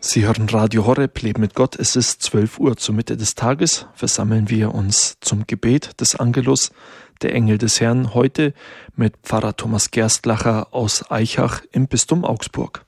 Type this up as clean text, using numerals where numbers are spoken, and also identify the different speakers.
Speaker 1: Sie hören Radio Horeb, Leben mit Gott. Es ist 12 Uhr. Zur Mitte des Tages versammeln wir uns zum Gebet des Angelus, der Engel des Herrn, heute mit Pfarrer Thomas Gerstlacher aus Aichach im Bistum Augsburg.